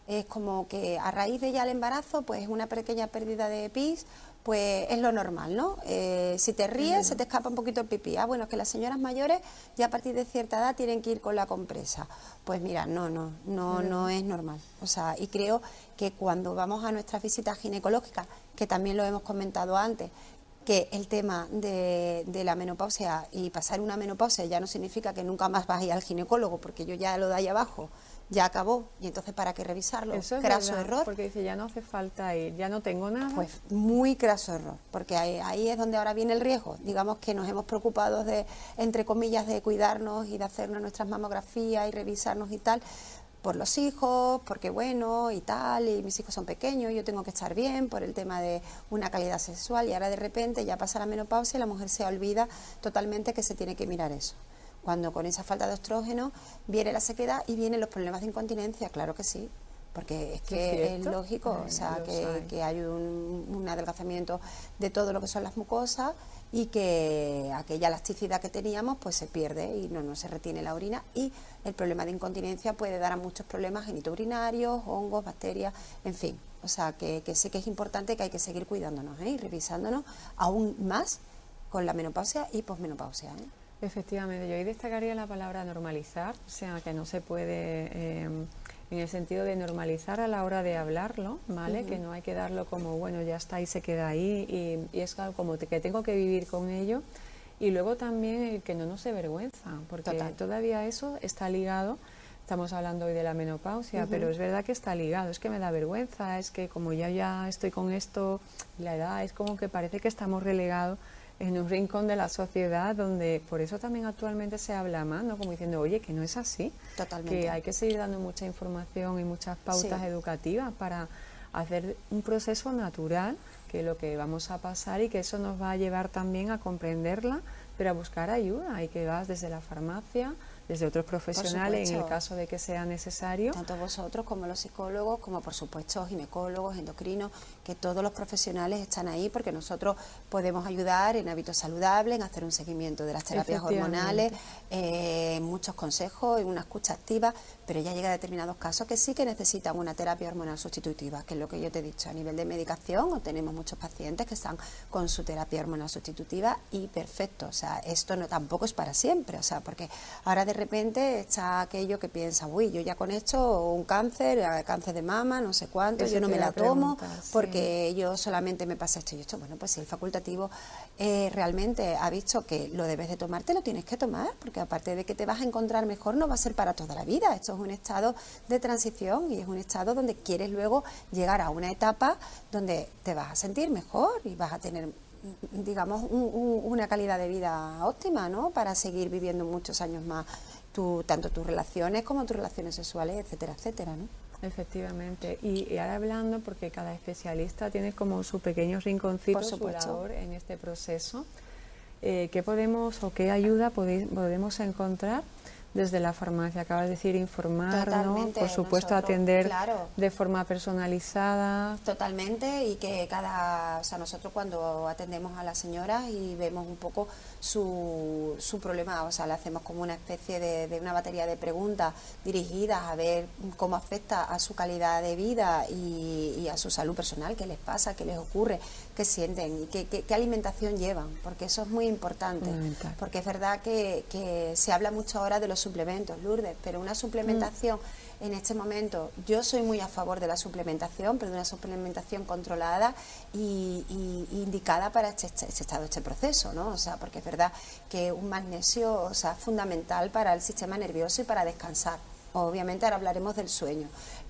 es como que a raíz de ya el embarazo, pues una pequeña pérdida de pis, pues es lo normal, ¿no? Si te ríes, se te escapa un poquito el pipí. Ah, bueno, es que las señoras mayores ya a partir de cierta edad tienen que ir con la compresa. Pues mira, no es normal. O sea, y creo que cuando vamos a nuestras visitas ginecológicas, que también lo hemos comentado antes, que el tema de la menopausia y pasar una menopausia ya no significa que nunca más vas a ir al ginecólogo, porque yo ya lo de ahí abajo ya acabó, y entonces ¿para qué revisarlo? Eso es Craso verdad, error. porque dice, ya no hace falta ir, ya no tengo nada. Pues muy craso error, porque ahí es donde ahora viene el riesgo. Digamos que nos hemos preocupado de, entre comillas, de cuidarnos y de hacernos nuestras mamografías y revisarnos y tal, por los hijos, porque bueno, y tal, y mis hijos son pequeños, yo tengo que estar bien por el tema de una calidad sexual, y ahora de repente ya pasa la menopausia y la mujer se olvida totalmente que se tiene que mirar eso. Cuando con esa falta de estrógeno viene la sequedad y vienen los problemas de incontinencia, claro que sí, porque es que es lógico, o sea, que hay un adelgazamiento de todo lo que son las mucosas y que aquella elasticidad que teníamos pues se pierde y no se retiene la orina, y el problema de incontinencia puede dar a muchos problemas genitourinarios, hongos, bacterias, en fin. O sea, que sí que es importante, que hay que seguir cuidándonos, y revisándonos aún más con la menopausia y posmenopausia, Efectivamente, yo ahí destacaría la palabra normalizar, o sea, que no se puede, en el sentido de normalizar a la hora de hablarlo, ¿vale? Que no hay que darlo como, bueno, ya está y se queda ahí, y es como que tengo que vivir con ello. Y luego también el que no nos dé vergüenza, porque todavía eso está ligado. Estamos hablando hoy de la menopausia, pero es verdad que está ligado, es que me da vergüenza, es que como ya estoy con esto, la edad, es como que parece que estamos relegados en un rincón de la sociedad, donde por eso también actualmente se habla más, ¿no? Como diciendo, oye, que no es así. Totalmente. Que hay que seguir dando mucha información y muchas pautas educativas para hacer un proceso natural, que es lo que vamos a pasar, y que eso nos va a llevar también a comprenderla, pero a buscar ayuda, y que vas desde la farmacia, desde otros profesionales, en el caso de que sea necesario. Tanto vosotros como los psicólogos, como por supuesto ginecólogos, endocrinos, que todos los profesionales están ahí, porque nosotros podemos ayudar en hábitos saludables, en hacer un seguimiento de las terapias hormonales, muchos consejos, en una escucha activa, pero ya llega a determinados casos que sí que necesitan una terapia hormonal sustitutiva, que es lo que yo te he dicho. A nivel de medicación, tenemos muchos pacientes que están con su terapia hormonal sustitutiva y perfecto. O sea, esto no tampoco es para siempre, o sea, porque ahora de repente está aquello que piensa, uy, yo ya con esto, un cáncer de mama, no sé cuánto, yo no me la tomo porque yo solamente me pasa esto y esto. Bueno, pues si el facultativo realmente ha visto que lo debes de tomar, te lo tienes que tomar, porque aparte de que te vas a encontrar mejor, no va a ser para toda la vida. Esto es un estado de transición y es un estado donde quieres luego llegar a una etapa donde te vas a sentir mejor y vas a tener, digamos, una calidad de vida óptima, ¿no? Para seguir viviendo muchos años más, tanto tus relaciones como tus relaciones sexuales, etcétera, etcétera, ¿no? Efectivamente. Y ahora hablando, porque cada especialista tiene como su pequeño rinconcito, su labor en este proceso, ¿qué podemos o qué ayuda podemos encontrar desde la farmacia? Acabas de decir informar, ¿no? Por supuesto, atender de forma personalizada. Totalmente, y que o sea, nosotros cuando atendemos a la señora y vemos un poco su problema, o sea, le hacemos como una especie de una batería de preguntas dirigidas a ver cómo afecta a su calidad de vida y a su salud personal, qué les pasa, qué les ocurre, qué sienten y qué alimentación llevan, porque eso es muy importante, porque es verdad que se habla mucho ahora de los suplementos, Lourdes, pero una suplementación en este momento, yo soy muy a favor de la suplementación, pero de una suplementación controlada y indicada para este estado, este proceso, ¿no? O sea, porque es verdad que un magnesio, o sea, es fundamental para el sistema nervioso y para descansar. Obviamente ahora hablaremos del sueño.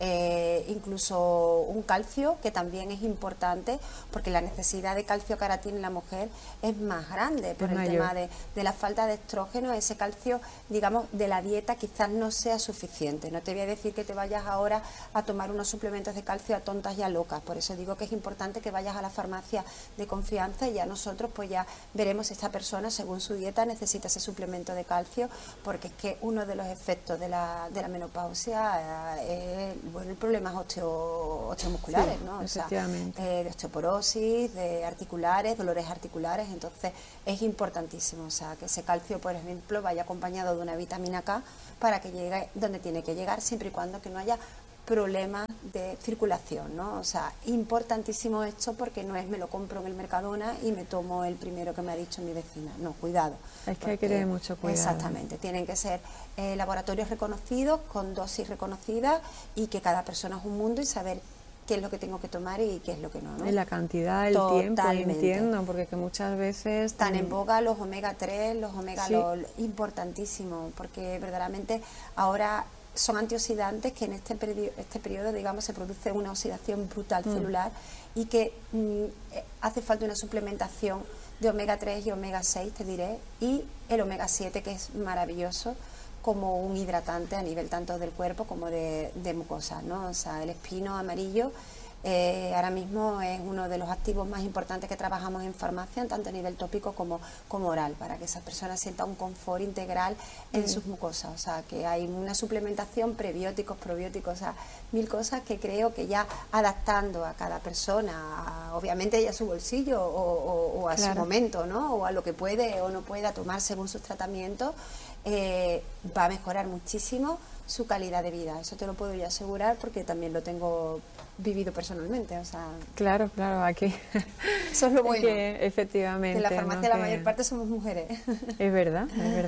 Incluso un calcio, que también es importante, porque la necesidad de calcio caratín en la mujer es más grande por el tema de la falta de estrógeno. Ese calcio, digamos, de la dieta quizás no sea suficiente. No te voy a decir que te vayas ahora a tomar unos suplementos de calcio a tontas y a locas. Por eso digo que es importante que vayas a la farmacia de confianza y ya nosotros pues ya veremos si esta persona, según su dieta, necesita ese suplemento de calcio, porque es que uno de los efectos de la menopausia es problemas osteomusculares, ¿no? O sea, de osteoporosis, de articulares, dolores articulares. Entonces es importantísimo, o sea, que ese calcio, por ejemplo, vaya acompañado de una vitamina K para que llegue donde tiene que llegar, siempre y cuando que no haya problemas de circulación, ¿no? O sea, importantísimo esto, porque no es me lo compro en el Mercadona y me tomo el primero que me ha dicho mi vecina. No, cuidado. Es que hay que tener mucho cuidado. Exactamente, tienen que ser laboratorios reconocidos, con dosis reconocidas, y que cada persona es un mundo y saber qué es lo que tengo que tomar y qué es lo que no, ¿no? Y la cantidad, el tiempo, entiendo, porque que muchas veces... Están en boga los omega 3, los omega, sí, importantísimo, porque verdaderamente ahora son antioxidantes que en este periodo, digamos, se produce una oxidación brutal celular, y que hace falta una suplementación de omega 3 y omega 6, te diré, y el omega 7, que es maravilloso como un hidratante a nivel tanto del cuerpo como de mucosas, ¿no? O sea, el espino amarillo ahora mismo es uno de los activos más importantes que trabajamos en farmacia, tanto a nivel tópico como oral, para que esa persona sienta un confort integral en sus mucosas. O sea, que hay una suplementación, prebióticos, probióticos, o sea, 1000 cosas que creo que ya adaptando a cada persona, obviamente ya a su bolsillo o a su momento, ¿no? O a lo que puede o no pueda tomar según sus tratamientos, va a mejorar muchísimo su calidad de vida. Eso te lo puedo yo asegurar, porque también lo tengo vivido personalmente. O sea, claro, aquí eso es lo bueno, que efectivamente, que en la farmacia, ¿no?, la mayor parte somos mujeres. Es verdad.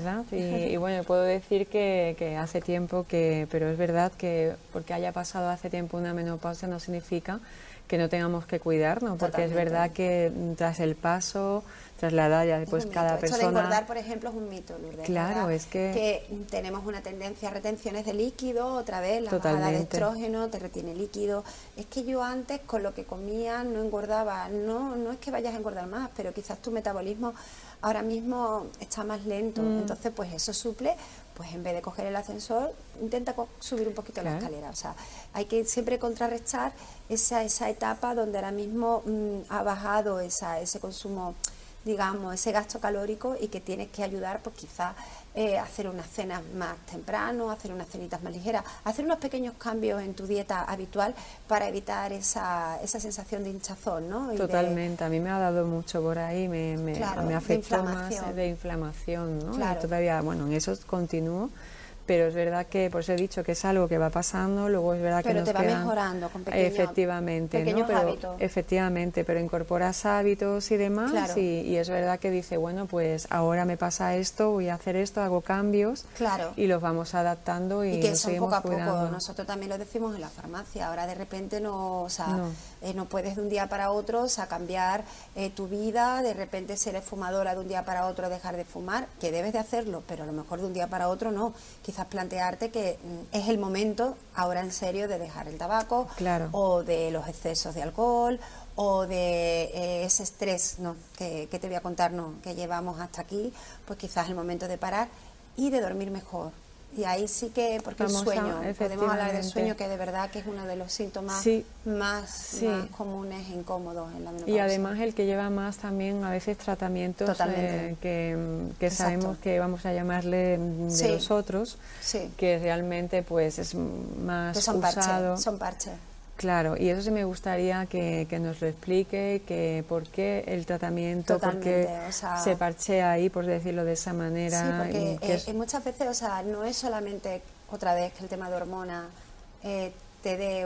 Y bueno, puedo decir que hace tiempo pero es verdad que porque haya pasado hace tiempo una menopausia no significa que no tengamos que cuidarnos, porque Totalmente. Es verdad que tras el paso, tras la edad, ya después cada persona... Esto de engordar, por ejemplo, es un mito, Lourdes. Claro, ¿verdad? es que tenemos una tendencia a retenciones de líquido, otra vez, la totalmente. bajada de estrógeno te retiene líquido. Es que yo antes, con lo que comía, no engordaba. No es que vayas a engordar más, pero quizás tu metabolismo ahora mismo está más lento. Entonces, pues eso suple, pues en vez de coger el ascensor, intenta subir un poquito la escalera. O sea, hay que siempre contrarrestar esa etapa donde ahora mismo ha bajado ese consumo, digamos, ese gasto calórico, y que tienes que ayudar, pues quizás hacer unas cenas más temprano, hacer unas cenitas más ligeras, hacer unos pequeños cambios en tu dieta habitual para evitar esa sensación de hinchazón, ¿no? Totalmente, a mí me ha dado mucho por ahí, me afectó más de inflamación, ¿no? Claro. Y todavía, bueno, en eso continúo, pero es verdad que, por eso he dicho que es algo que va pasando, luego es verdad que nos te va quedan, mejorando con pequeños hábitos. Efectivamente, pero incorporas hábitos y demás, Claro. y es verdad que dice, bueno, pues ahora me pasa esto, voy a hacer esto, hago cambios, claro, y los vamos adaptando y que nos son seguimos poco a cuidando. poco. Nosotros también lo decimos en la farmacia. Ahora de repente no puedes de un día para otro, o sea, cambiar tu vida, de repente ser fumadora de un día para otro, dejar de fumar, que debes de hacerlo, pero a lo mejor de un día para otro no. Quizás plantearte que es el momento ahora en serio de dejar el tabaco, claro, o de los excesos de alcohol, o de ese estrés, ¿no?, que te voy a contar, ¿no?, que llevamos hasta aquí. Pues quizás es el momento de parar y de dormir mejor. Y ahí sí que, porque el sueño, podemos hablar del sueño, que de verdad que es uno de los síntomas más comunes e incómodos en la menopausia. Y además el que lleva más también a veces tratamientos que sabemos que vamos a llamarle de los otros, que realmente pues es más que son usado. Son parches. Claro, y eso sí me gustaría que nos lo explique, que por qué el tratamiento, por qué se parchea ahí, por decirlo de esa manera. Sí, porque muchas veces, o sea, no es solamente otra vez que el tema de hormonas te dé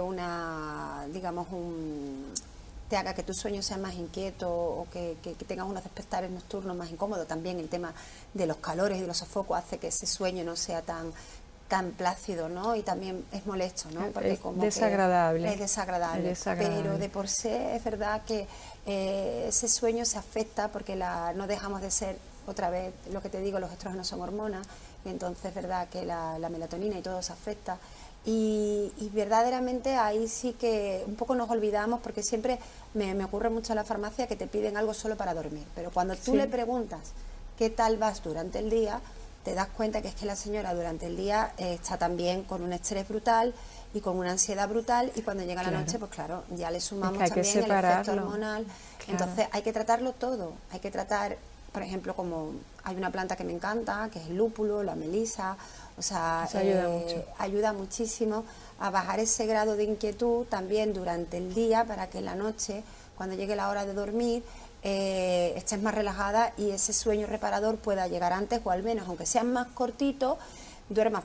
te haga que tu sueño sea más inquieto, o que tengas unos despertares nocturnos más incómodos. También el tema de los calores y de los sofocos hace que ese sueño no sea tan plácido, ¿no? Y también es molesto, ¿no? Porque es como desagradable. Es desagradable. Pero de por sí es verdad que ese sueño se afecta, porque no dejamos de ser, otra vez, lo que te digo, los estrógenos son hormonas, y entonces es verdad que la melatonina y todo se afecta. Y verdaderamente ahí sí que un poco nos olvidamos, porque siempre me ocurre mucho en la farmacia que te piden algo solo para dormir, pero cuando tú le preguntas qué tal vas durante el día, te das cuenta que es que la señora durante el día está también con un estrés brutal y con una ansiedad brutal, y cuando llega la noche, pues claro, ya le sumamos también el efecto hormonal. Entonces hay que tratarlo todo, hay que tratar, por ejemplo, como hay una planta que me encanta, que es el lúpulo, la melisa, o sea, ayuda muchísimo a bajar ese grado de inquietud también durante el día, para que en la noche, cuando llegue la hora de dormir, estés más relajada y ese sueño reparador pueda llegar antes, o al menos, aunque sea más cortito, duermas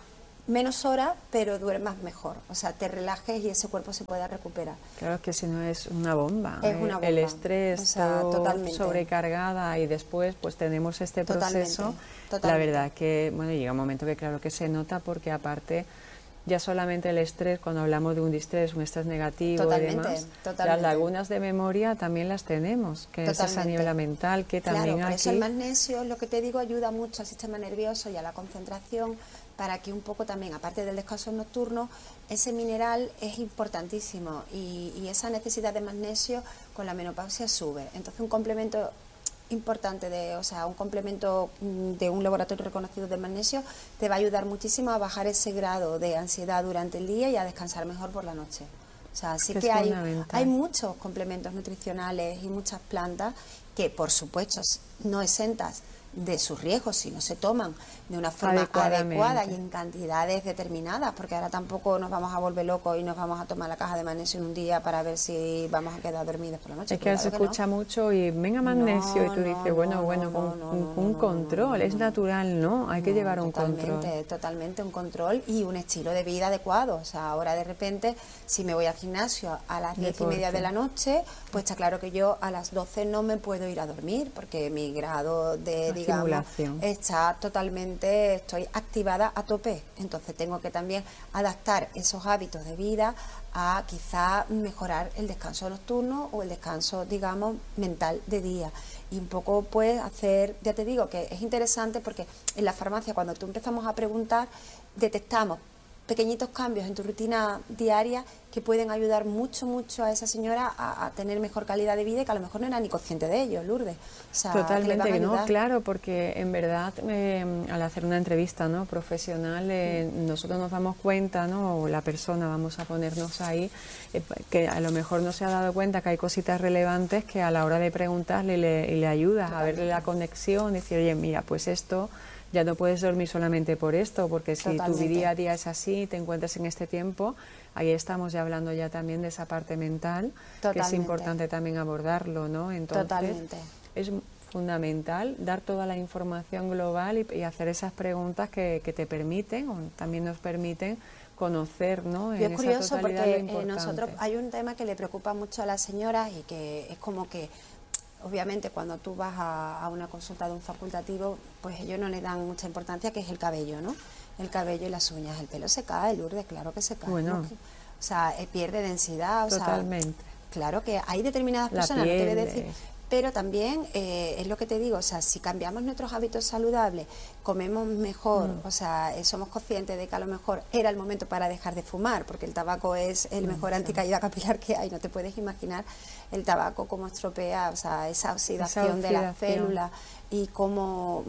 menos horas, pero duermas mejor, o sea, te relajes y ese cuerpo se pueda recuperar. Claro, es que si no es una bomba. Es una bomba. El estrés, o sea, todo totalmente. sobrecargada y después pues tenemos este proceso. Totalmente. La verdad que, bueno, llega un momento que claro que se nota porque aparte ya solamente el estrés, cuando hablamos de un estrés negativo totalmente, y demás, totalmente. las lagunas de memoria también las tenemos, que eso es a nivel mental, que también claro, por aquí... eso el magnesio, lo que te digo, ayuda mucho al sistema nervioso y a la concentración, para que un poco también, aparte del descanso nocturno, ese mineral es importantísimo y esa necesidad de magnesio con la menopausia sube. Entonces un complemento importante, o sea, un complemento de un laboratorio reconocido de magnesio te va a ayudar muchísimo a bajar ese grado de ansiedad durante el día y a descansar mejor por la noche. O sea, sí que hay muchos complementos nutricionales y muchas plantas que, por supuesto, no exentas de sus riesgos si no se toman de una forma adecuada y en cantidades determinadas, porque ahora tampoco nos vamos a volver locos y nos vamos a tomar la caja de magnesio en un día para ver si vamos a quedar dormidos por la noche. Es que se escucha mucho y venga magnesio y tú dices, bueno, con un control, es natural, ¿no? Hay que llevar un control. Totalmente un control y un estilo de vida adecuado. O sea, ahora de repente, si me voy al gimnasio a las 10:30 de la noche, pues está claro que yo a las 12 no me puedo ir a dormir, porque mi grado de, digamos, está totalmente, estoy activada a tope. Entonces tengo que también adaptar esos hábitos de vida a quizá mejorar el descanso nocturno o el descanso, digamos, mental de día. Y un poco pues hacer, ya te digo que es interesante porque en la farmacia cuando tú empezamos a preguntar detectamos pequeñitos cambios en tu rutina diaria que pueden ayudar mucho a esa señora a tener mejor calidad de vida y que a lo mejor no era ni consciente de ello, Lourdes. O sea, totalmente que no, claro, porque en verdad al hacer una entrevista, ¿no?, profesional, nosotros nos damos cuenta, ¿no?, o la persona, vamos a ponernos ahí, que a lo mejor no se ha dado cuenta que hay cositas relevantes que a la hora de preguntarle le ayudas a verle la conexión, decir, oye, mira, pues esto... Ya no puedes dormir solamente por esto, porque si tu día a día es así, te encuentras en este tiempo, ahí estamos ya hablando ya también de esa parte mental, que es importante también abordarlo, ¿no? Entonces, es fundamental dar toda la información global y hacer esas preguntas que te permiten, o también nos permiten conocer, ¿no? Y es curioso porque nosotros hay un tema que le preocupa mucho a las señoras y que es como que obviamente cuando tú vas a una consulta de un facultativo, pues ellos no le dan mucha importancia, que es el cabello, ¿no? El cabello y las uñas. El pelo se cae, Lourdes, claro que se cae. Bueno. ¿No? O sea, pierde densidad. Totalmente. Claro que hay determinadas personas, no te voy a decir, pero también es lo que te digo, o sea, si cambiamos nuestros hábitos saludables, comemos mejor, o sea, somos conscientes de que a lo mejor era el momento para dejar de fumar, porque el tabaco es el mejor anticaída capilar que hay, no te puedes imaginar el tabaco cómo estropea, o sea, esa oxidación de las células y cómo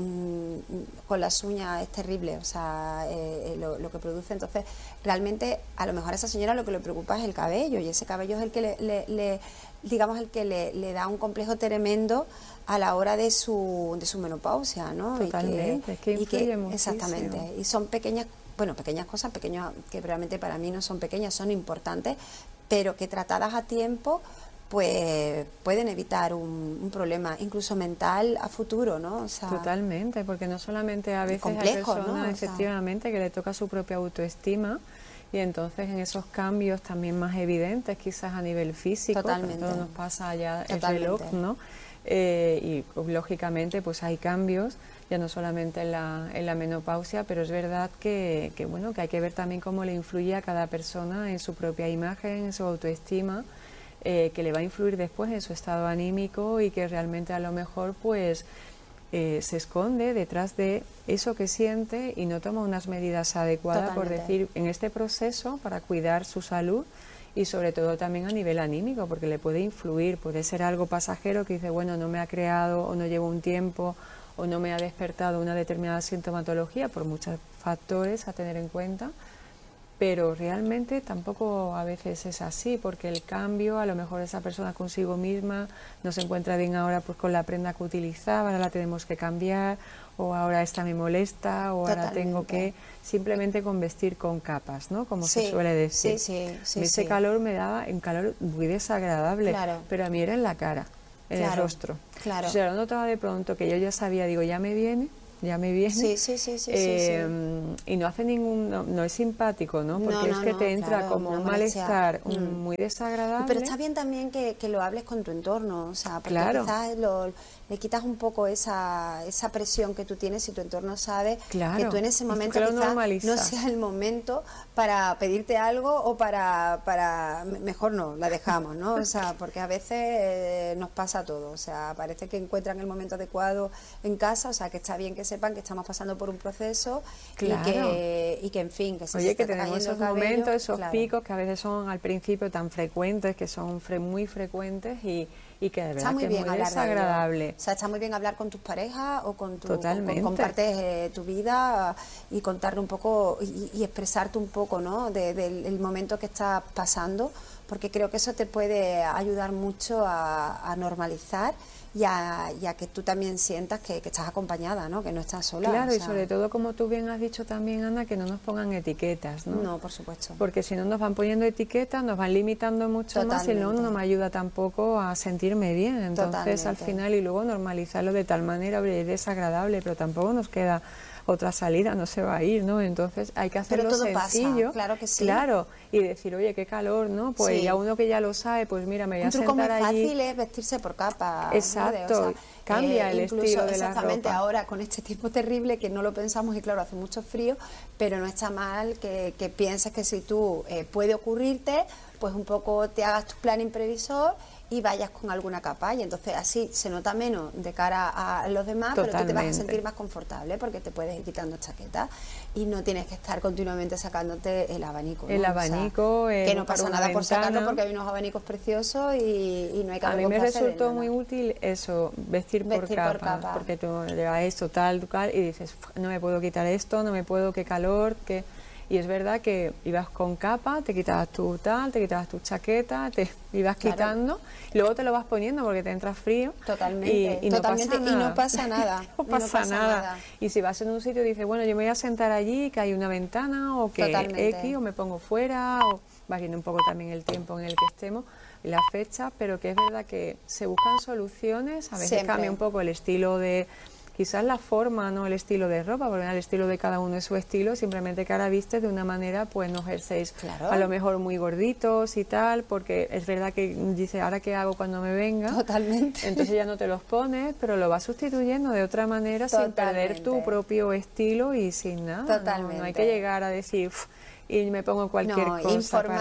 con las uñas es terrible, o sea, lo que produce. Entonces, realmente, a lo mejor a esa señora lo que le preocupa es el cabello, y ese cabello es el que digamos, el que le da un complejo tremendo a la hora de su menopausia, ¿no? Totalmente, que influye muchísimo. Exactamente, y son pequeñas cosas, pequeñas que realmente para mí no son pequeñas, son importantes, pero que tratadas a tiempo pues pueden evitar un problema incluso mental a futuro, ¿no? O sea, totalmente, porque no solamente a veces complejo, hay personas, ¿no? efectivamente, que le toca su propia autoestima, y entonces en esos cambios también más evidentes, quizás a nivel físico, todo nos pasa ya el reloj, ¿no? Y lógicamente pues hay cambios, ya no solamente en la menopausia, pero es verdad que bueno, que hay que ver también cómo le influye a cada persona en su propia imagen, en su autoestima, que le va a influir después en su estado anímico, y que realmente a lo mejor pues se esconde detrás de eso que siente y no toma unas medidas adecuadas, por decir, en este proceso para cuidar su salud, y sobre todo también a nivel anímico, porque le puede influir, puede ser algo pasajero que dice, bueno, no me ha creado o no llevo un tiempo o no me ha despertado una determinada sintomatología, por muchos factores a tener en cuenta, pero realmente tampoco a veces es así, porque el cambio, a lo mejor esa persona consigo misma no se encuentra bien ahora pues con la prenda que utilizaba, ahora la tenemos que cambiar, o ahora esta me molesta, o ahora tengo que simplemente con vestir con capas, ¿no? Como se suele decir. Ese calor me daba un calor muy desagradable, pero a mí era en la cara, en el rostro. O sea, lo notaba de pronto que yo ya sabía, digo, ya me viene, ya me viene. Sí, sí, sí, sí, Y no hace no es simpático, ¿no? Porque es que te entra claro, como un malestar muy desagradable. Pero está bien también que lo hables con tu entorno, o sea, porque quizás le quitas un poco esa presión que tú tienes si tu entorno sabe que tú en ese momento quizás no sea el momento para pedirte algo o para mejor no, la dejamos, ¿no? O sea, porque a veces nos pasa todo, o sea, parece que encuentran el momento adecuado en casa, o sea, que está bien que sepan que estamos pasando por un proceso y que en fin, que Oye, que tenemos esos momentos, esos picos que a veces son al principio tan frecuentes, que son muy frecuentes y que de verdad está muy bien, es muy desagradable. O sea, está muy bien hablar con tus parejas o con tu compartes tu vida y contarle un poco y expresarte un poco, ¿no? Del momento que estás pasando, porque creo que eso te puede ayudar mucho a normalizar y a que tú también sientas que estás acompañada, ¿no? Que no estás sola. Claro, o sea, y sobre todo, como tú bien has dicho también, Ana, que no nos pongan etiquetas, ¿no? No, por supuesto. Porque si no nos van poniendo etiquetas, nos van limitando mucho más y no me ayuda tampoco a sentirme bien. Entonces, al final, y luego normalizarlo de tal manera, es desagradable, pero tampoco nos queda otra salida, no se va a ir, ¿no? Entonces hay que hacerlo sencillo, pasa, claro que sí. Claro, y decir, oye, qué calor, ¿no? Pues ya uno que ya lo sabe, pues mira, me voy a sentar allí. Un truco muy fácil es vestirse por capa. Exacto, ¿no? O sea, cambia el estilo de la exactamente, ropa. ahora con este tiempo terrible que no lo pensamos y claro, hace mucho frío, pero no está mal que pienses que si tú puede ocurrirte, pues un poco te hagas tu plan imprevisor y vayas con alguna capa y entonces así se nota menos de cara a los demás, pero tú te vas a sentir más confortable porque te puedes ir quitando chaquetas y no tienes que estar continuamente sacándote el abanico, ¿no? El abanico, o sea, que no pasa nada por sacarlo porque hay unos abanicos preciosos y no hay que a mí me resultó muy útil eso, vestir por capa, porque tú llevas esto tal y dices, no me puedo quitar esto, no me puedo, qué calor, qué... Y es verdad que ibas con capa, te quitabas tu chaqueta, te ibas quitando, y luego te lo vas poniendo porque te entra frío. Totalmente, y no pasa nada. No pasa nada. Y si vas en un sitio dices, bueno, yo me voy a sentar allí, que hay una ventana, o que X, o me pongo fuera, o vas viendo un poco también el tiempo en el que estemos y la fecha, pero que es verdad que se buscan soluciones, a veces cambia un poco el estilo de... Quizás la forma, no el estilo de ropa, porque el estilo de cada uno es su estilo, simplemente que ahora vistes de una manera, pues no jerseys a lo mejor muy gorditos y tal, porque es verdad que dice, ¿ahora qué hago cuando me venga? Totalmente. Entonces ya no te los pones, pero lo vas sustituyendo de otra manera sin perder tu propio estilo y sin nada. Totalmente. No hay que llegar a decir... y me pongo cualquier cosa.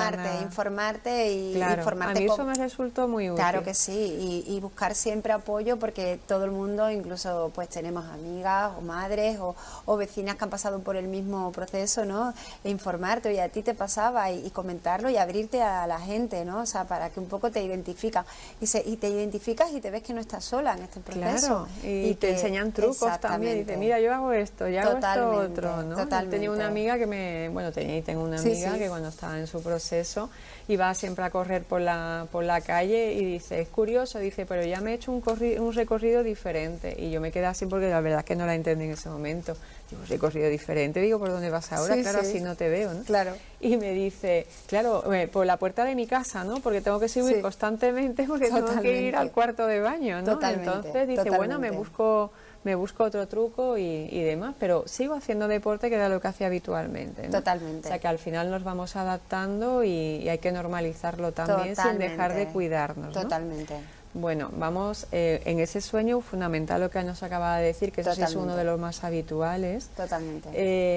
Informarte y claro, informarte. A mí eso me resultó muy útil. Claro que sí, y buscar siempre apoyo porque todo el mundo, incluso pues tenemos amigas o madres o vecinas que han pasado por el mismo proceso, ¿no? E informarte, oye, a ti te pasaba y comentarlo y abrirte a la gente, ¿no? O sea, para que un poco te identifican y te identificas y te ves que no estás sola en este proceso. Claro, y te enseñan trucos también, y dices, mira, yo hago esto, yo hago esto otro, ¿no? Totalmente. Tenía una amiga que tengo una amiga que cuando estaba en su proceso iba siempre a correr por la calle y dice, es curioso, dice, pero ya me he hecho un recorrido diferente y yo me quedé así porque la verdad es que no la entendí en ese momento. Digo, un recorrido diferente, digo, ¿por dónde vas ahora? Claro, así no te veo, ¿no? Claro. Y me dice, claro, por la puerta de mi casa, ¿no? Porque tengo que subir constantemente porque tengo que ir al cuarto de baño, ¿no? Entonces dice, bueno, me busco otro truco y demás, pero sigo haciendo deporte que era lo que hacía habitualmente, ¿no? Totalmente. O sea que al final nos vamos adaptando y hay que normalizarlo también sin dejar de cuidarnos, ¿no? Totalmente. Bueno, vamos, en ese sueño fundamental lo que nos acaba de decir, que eso sí es uno de los más habituales. Totalmente.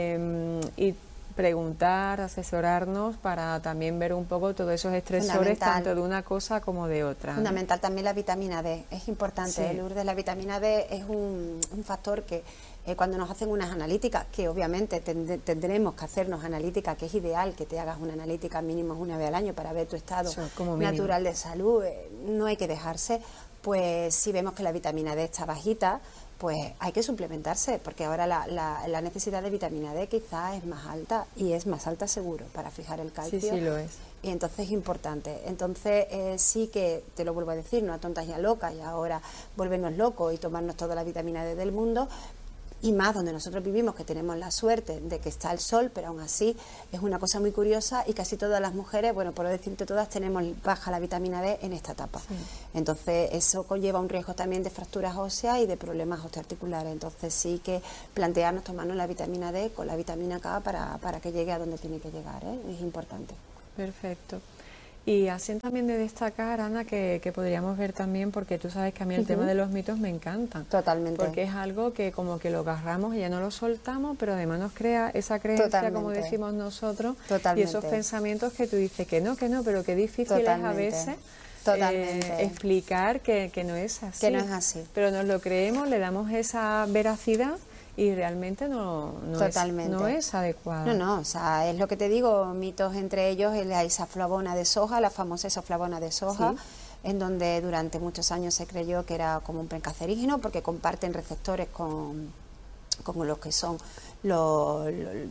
Y preguntar, asesorarnos para también ver un poco todos esos estresores tanto de una cosa como de otra. Fundamental también la vitamina D, es importante, Lourdes, la vitamina D es un factor que cuando nos hacen unas analíticas, que obviamente tendremos que hacernos analíticas, que es ideal que te hagas una analítica mínimo una vez al año para ver tu estado natural de salud, no hay que dejarse, pues si vemos que la vitamina D está bajita, pues hay que suplementarse, porque ahora la necesidad de vitamina D quizás es más alta, y es más alta seguro para fijar el calcio. Sí, lo es. Y entonces es importante. Entonces sí que, te lo vuelvo a decir, no a tontas y a locas, y ahora volvernos locos y tomarnos toda la vitamina D del mundo, y más donde nosotros vivimos, que tenemos la suerte de que está el sol, pero aún así es una cosa muy curiosa y casi todas las mujeres, bueno, por decirte todas, tenemos baja la vitamina D en esta etapa. Sí. Entonces eso conlleva un riesgo también de fracturas óseas y de problemas osteoarticulares. Entonces sí que plantearnos tomarnos la vitamina D con la vitamina K para que llegue a donde tiene que llegar, ¿eh? Es importante. Perfecto. Y así también de destacar, Ana, que podríamos ver también, porque tú sabes que a mí el tema de los mitos me encanta. Totalmente. Porque es algo que como que lo agarramos y ya no lo soltamos, pero además nos crea esa creencia, Totalmente. como decimos nosotros, Totalmente. y esos pensamientos que tú dices que no, pero qué difícil Totalmente. es a veces explicar que no es así. Que no es así. Pero nos lo creemos, le damos esa veracidad y realmente no es adecuado. No, o sea, es lo que te digo, mitos entre ellos, la isoflavona de soja, la famosa isoflavona de soja, ¿sí? En donde durante muchos años se creyó que era como un precancerígeno porque comparten receptores con los que son los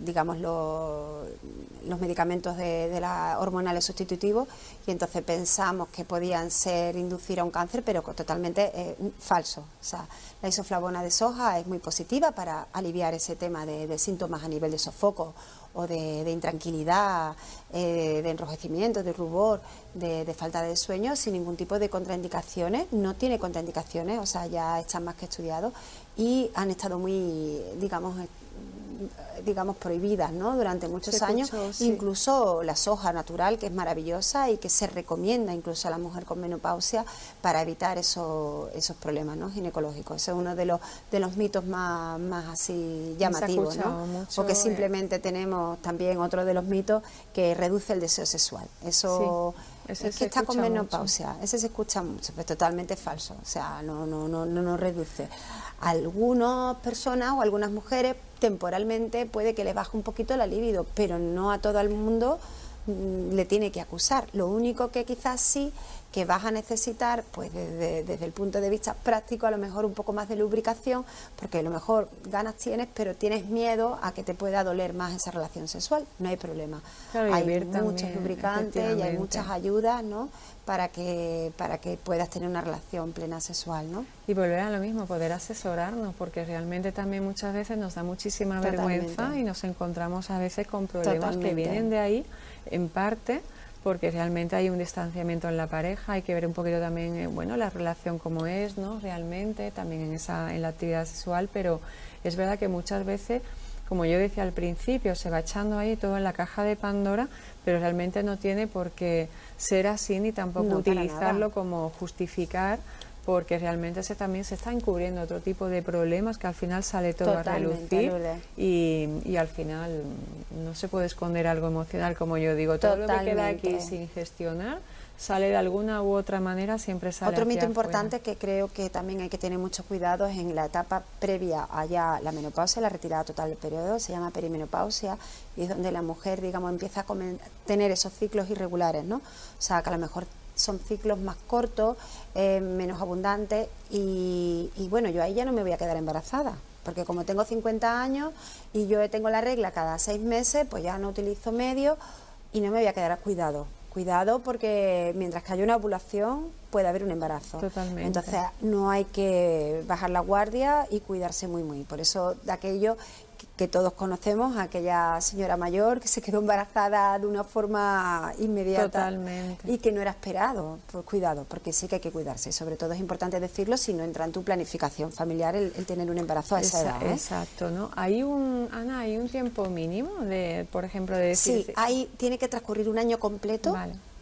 medicamentos de las hormonales sustitutivos, y entonces pensamos que podían inducir a un cáncer, pero totalmente falso. O sea, la isoflavona de soja es muy positiva para aliviar ese tema de síntomas a nivel de sofoco o de intranquilidad, de enrojecimiento, de rubor, de falta de sueño, sin ningún tipo de contraindicaciones. No tiene contraindicaciones, o sea, ya están más que estudiados y han estado muy, digamos, prohibidas, ¿no? Durante muchos años, sí. Incluso la soja natural, que es maravillosa y que se recomienda incluso a la mujer con menopausia para evitar esos problemas, ¿no? Ginecológicos. Ese es uno de los mitos más así llamativos, ¿no? Mucho, o que simplemente tenemos también otro de los mitos que reduce el deseo sexual. Eso sí. Es que está con menopausia, ese se escucha mucho, pero totalmente falso, o sea, no reduce. Algunas personas o algunas mujeres temporalmente puede que les baje un poquito la libido, pero no a todo el mundo le tiene que acusar. Lo único que quizás sí que vas a necesitar, pues desde el punto de vista práctico, a lo mejor un poco más de lubricación, porque a lo mejor ganas tienes, pero tienes miedo a que te pueda doler más esa relación sexual. No hay problema. Claro, hay muchos lubricantes y hay muchas ayudas, ¿no? Para que puedas tener una relación plena sexual, ¿no? Y volver a lo mismo, poder asesorarnos, porque realmente también muchas veces nos da muchísima vergüenza y nos encontramos a veces con problemas que vienen de ahí, en parte porque realmente hay un distanciamiento en la pareja, hay que ver un poquito también, bueno, la relación como es, ¿no? Realmente, también en la actividad sexual, pero es verdad que muchas veces, como yo decía al principio, se va echando ahí todo en la caja de Pandora, pero realmente no tiene por qué ser así ni tampoco utilizarlo como justificar, porque realmente también se está encubriendo otro tipo de problemas que al final sale todo a relucir y al final no se puede esconder algo emocional, como yo digo. Todo lo que queda aquí sin gestionar sale de alguna u otra manera, siempre sale. Otro mito afuera. importante que creo que también hay que tener mucho cuidado es en la etapa previa a ya la menopausia, la retirada total del periodo, se llama perimenopausia, y es donde la mujer, digamos, empieza a tener esos ciclos irregulares, ¿no? O sea, que a lo mejor son ciclos más cortos, menos abundantes y bueno, yo ahí ya no me voy a quedar embarazada, porque como tengo 50 años y yo tengo la regla cada 6 meses, pues ya no utilizo medios y no me voy a quedar a cuidado porque mientras que haya una ovulación puede haber un embarazo. Totalmente. Entonces no hay que bajar la guardia y cuidarse muy. Por eso de aquello que todos conocemos, aquella señora mayor que se quedó embarazada de una forma inmediata. Totalmente. Y que no era esperado. Pues cuidado, porque sí que hay que cuidarse. Y sobre todo es importante decirlo si no entra en tu planificación familiar el tener un embarazo a esa edad. Exacto, ¿no? Ana, ¿hay un tiempo mínimo de, por ejemplo, de decir? Sí, tiene que transcurrir un año completo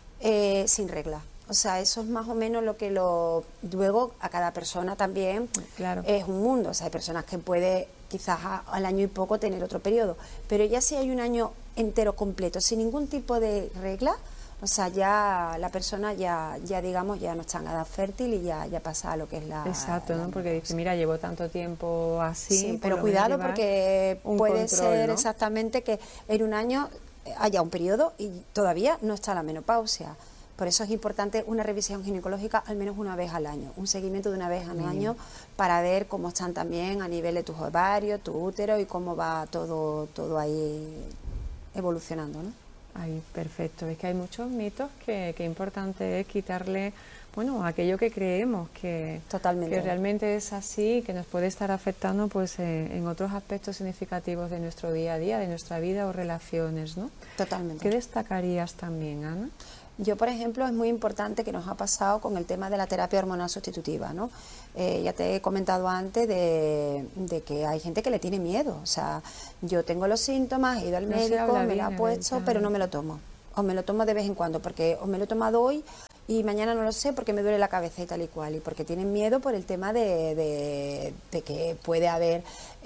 sin regla. O sea, eso es más o menos lo que luego a cada persona también es un mundo. O sea, hay personas que puede quizás al año y poco tener otro periodo, pero ya si hay un año entero completo sin ningún tipo de regla, o sea, ya la persona ya digamos ya no está en edad fértil y ya pasa a lo que es la... Exacto, ¿no? Porque dice, mira, llevo tanto tiempo así... Sí, pero cuidado porque puede ser, ¿no? Exactamente que en un año haya un periodo y todavía no está la menopausia. Por eso es importante una revisión ginecológica al menos una vez al año, un seguimiento de una vez al año para ver cómo están también a nivel de tus ovarios, tu útero y cómo va todo ahí evolucionando, ¿no? Ahí, perfecto. Es que hay muchos mitos que importante es quitarle, bueno, aquello que creemos que realmente es así, que nos puede estar afectando pues en otros aspectos significativos de nuestro día a día, de nuestra vida o relaciones, ¿no? Totalmente. ¿Qué destacarías también, Ana? Yo, por ejemplo, es muy importante que nos ha pasado con el tema de la terapia hormonal sustitutiva, ¿no? Ya te he comentado antes de que hay gente que le tiene miedo. O sea, yo tengo los síntomas, he ido al médico, me lo ha puesto, pero no me lo tomo. O me lo tomo de vez en cuando, porque o me lo he tomado hoy y mañana no lo sé porque me duele la cabeza y tal y cual. Y porque tienen miedo por el tema de que puede haber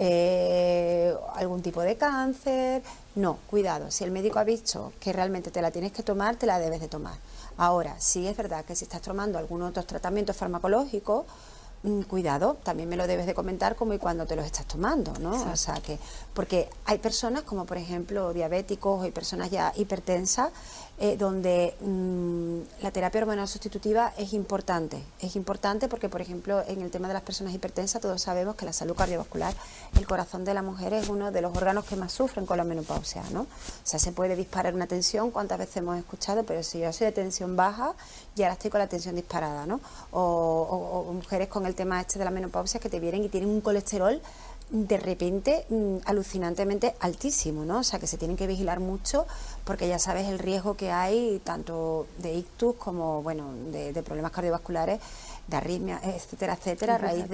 algún tipo de cáncer. No, cuidado, si el médico ha dicho que realmente te la tienes que tomar, te la debes de tomar. Ahora, sí es verdad que si estás tomando algún otro tratamiento farmacológico, cuidado, también me lo debes de comentar cómo y cuándo te los estás tomando, ¿no? Exacto. O sea que, porque hay personas como por ejemplo diabéticos o hay personas ya hipertensas donde la terapia hormonal sustitutiva es importante porque por ejemplo en el tema de las personas hipertensas todos sabemos que la salud cardiovascular, el corazón de la mujer es uno de los órganos que más sufren con la menopausia, ¿no? O sea, se puede disparar una tensión, cuántas veces hemos escuchado, pero si yo soy de tensión baja y ahora estoy con la tensión disparada, ¿no? O mujeres con el tema este de la menopausia que te vienen y tienen un colesterol de repente alucinantemente altísimo, ¿no? O sea, que se tienen que vigilar mucho porque ya sabes el riesgo que hay tanto de ictus como, bueno, de problemas cardiovasculares, de arritmia, etcétera, etcétera, a raíz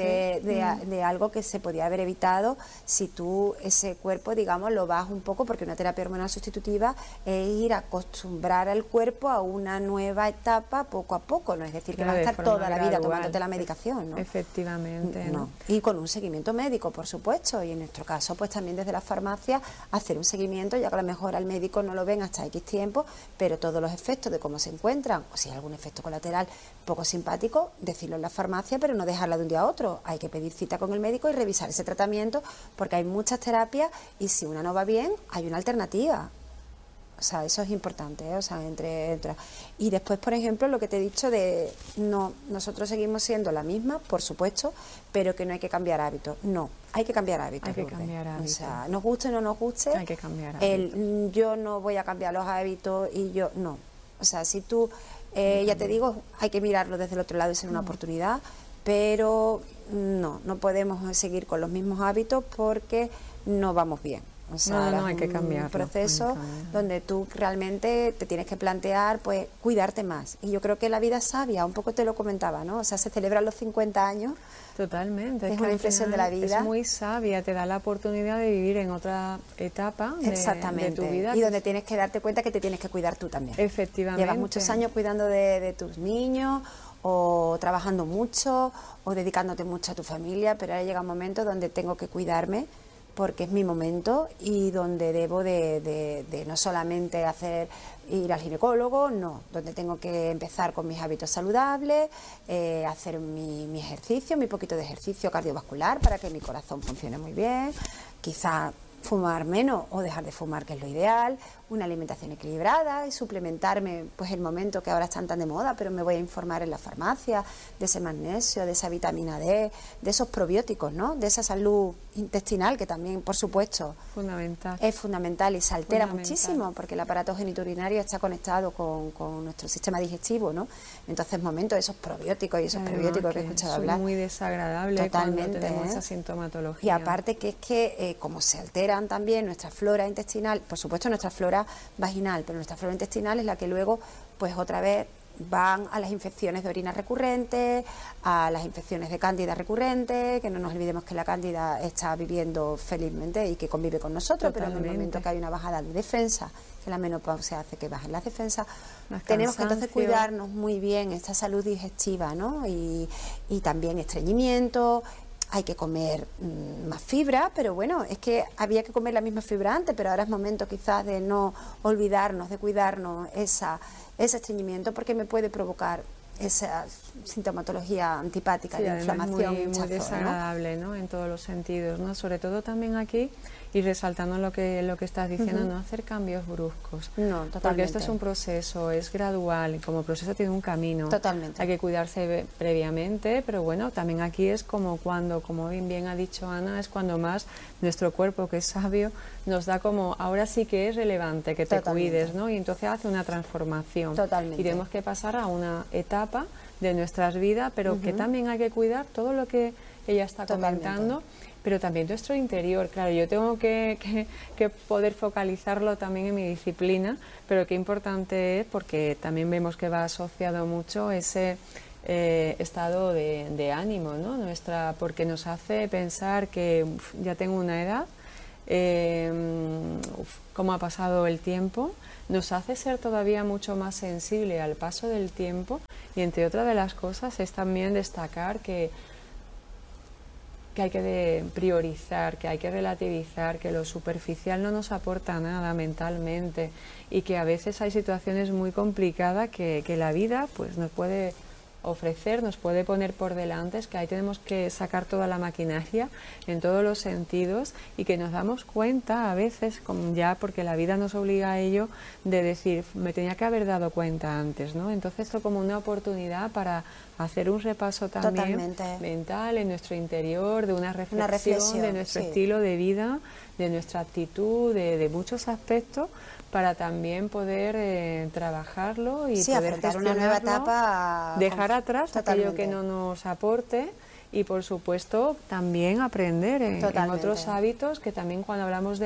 de algo que se podía haber evitado si tú ese cuerpo, digamos, lo vas un poco, porque una terapia hormonal sustitutiva es ir a acostumbrar al cuerpo a una nueva etapa poco a poco, no es decir que vas a estar toda la vida tomándote la medicación, ¿no? Efectivamente. No. Y con un seguimiento médico, por supuesto, y en nuestro caso, pues también desde la farmacia hacer un seguimiento, ya que a lo mejor al médico no lo ven hasta X tiempo, pero todos los efectos de cómo se encuentran, o si hay algún efecto colateral poco simpático, decirlo en la farmacia, pero no dejarla de un día a otro. Hay que pedir cita con el médico y revisar ese tratamiento, porque hay muchas terapias y si una no va bien, hay una alternativa. O sea, eso es importante, ¿eh? O sea, entre otras. Y después, por ejemplo, lo que te he dicho de no, nosotros seguimos siendo la misma, por supuesto, pero que no hay que cambiar hábitos. No, hay que cambiar hábitos. Hay que cambiar hábitos. O sea, nos guste o no nos guste, hay que cambiar hábitos. Yo no voy a cambiar los hábitos y yo no. O sea, si tú, ya te digo, hay que mirarlo desde el otro lado y ser una oportunidad, pero no podemos seguir con los mismos hábitos porque no vamos bien. O sea, no, hay que cambiarlo. Un proceso donde tú realmente te tienes que plantear, pues, cuidarte más. Y yo creo que la vida es sabia, un poco te lo comentaba, ¿no? O sea, se celebran los 50 años. Totalmente. Es una impresión de la vida. Es muy sabia, te da la oportunidad de vivir en otra etapa de tu vida. Y donde tienes que darte cuenta que te tienes que cuidar tú también. Efectivamente. Llevas muchos años cuidando de tus niños, o trabajando mucho, o dedicándote mucho a tu familia, pero ahora llega un momento donde tengo que cuidarme, porque es mi momento y donde debo de no solamente ir al ginecólogo, no, donde tengo que empezar con mis hábitos saludables, hacer mi ejercicio, mi poquito de ejercicio cardiovascular para que mi corazón funcione muy bien, quizá fumar menos o dejar de fumar, que es lo ideal, una alimentación equilibrada y suplementarme, pues el momento que ahora están tan de moda, pero me voy a informar en la farmacia de ese magnesio, de esa vitamina D, de esos probióticos, ¿no? De esa salud intestinal que también, por supuesto, es fundamental y se altera muchísimo porque el aparato genitourinario está conectado con nuestro sistema digestivo, ¿no? Entonces, esos probióticos y esos prebióticos que he escuchado hablar. Es muy desagradable totalmente, cuando tenemos esa sintomatología. Y aparte que es que como se alteran también nuestra flora intestinal, por supuesto nuestra flora vaginal, pero nuestra flora intestinal es la que luego, pues otra vez van a las infecciones de orina recurrentes, a las infecciones de cándida recurrentes, que no nos olvidemos que la cándida está viviendo felizmente y que convive con nosotros, pero en el momento que hay una bajada de defensa, que la menopausia hace que bajen las defensas, tenemos que entonces cuidarnos muy bien esta salud digestiva, ¿no? Y también estreñimiento. Hay que comer más fibra, pero bueno, es que había que comer la misma fibra antes, pero ahora es momento quizás de no olvidarnos, de cuidarnos ese estreñimiento, porque me puede provocar esa sintomatología antipática, sí, de inflamación, muy hinchazón, desagradable, ¿no? En todos los sentidos, ¿no? Sobre todo también aquí, y resaltando lo que estás diciendo, no hacer cambios bruscos. No, totalmente. Porque esto es un proceso, es gradual, y como proceso tiene un camino. Totalmente. Hay que cuidarse previamente, pero bueno, también aquí es como cuando, como bien ha dicho Ana, es cuando más nuestro cuerpo, que es sabio, nos da como, ahora sí que es relevante que te cuides, ¿no? Y entonces hace una transformación. Totalmente. Y tenemos que pasar a una etapa de nuestras vidas, pero que también hay que cuidar todo lo que ella está comentando, pero también nuestro interior. Claro, yo tengo que poder focalizarlo también en mi disciplina, pero qué importante es, porque también vemos que va asociado mucho ese estado de ánimo, ¿no? Porque nos hace pensar que ya tengo una edad, cómo ha pasado el tiempo, nos hace ser todavía mucho más sensible al paso del tiempo, y entre otras de las cosas es también destacar que hay que priorizar, que hay que relativizar, que lo superficial no nos aporta nada mentalmente, y que a veces hay situaciones muy complicadas que la vida pues nos puede ofrecer, nos puede poner por delante, es que ahí tenemos que sacar toda la maquinaria en todos los sentidos, y que nos damos cuenta a veces, ya porque la vida nos obliga a ello, de decir, me tenía que haber dado cuenta antes, ¿no? Entonces esto como una oportunidad para hacer un repaso también mental en nuestro interior, de una reflexión de nuestro estilo de vida, de nuestra actitud, de muchos aspectos, para también poder trabajarlo y poder afrontar una nueva etapa, dejar atrás aquello que no nos aporte, y por supuesto también aprender en otros hábitos, que también cuando hablamos de